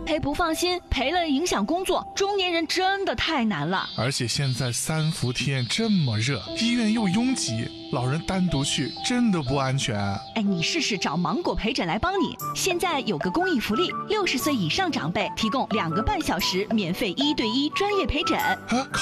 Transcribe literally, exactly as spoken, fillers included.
赔不放心，赔了影响工作，中年人真的太难了。 而且现在三伏天这么热，医院又拥挤，老人单独去真的不安全。 哎，你试试找芒果陪诊来帮你。现在有个公益福利，六十岁以上长辈提供两个半小时免费一对一专业陪诊。 啊，